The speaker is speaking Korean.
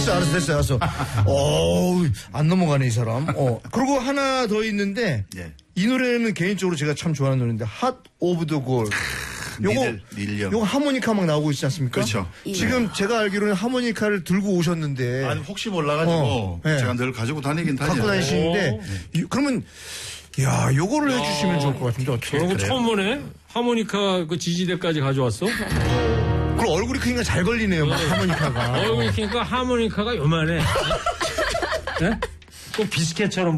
됐어. 안 넘어가네, 이 사람. 그리고 하나 더 있는데, 예. 이 노래는 개인적으로 제가 참 좋아하는 노래인데, Heart of the Gold. 요거 하모니카 막 나오고 있지 않습니까? 그렇죠. 지금 제가 알기로는 하모니카를 들고 오셨는데. 아니, 혹시 몰라가지고 네. 제가 늘 가지고 다니긴 갖고 다니시는데, 그러면, 야, 요거를 해주시면 좋을 것 같은데, 어떻게. 저런 거 처음 보네? 하모니카 그 지지대까지 가져왔어? 그럼 얼굴이 크니까 잘 걸리네요, 막 하모니카가. 얼굴이 크니까 하모니카가 요만해. 네? 꼭 비스켓처럼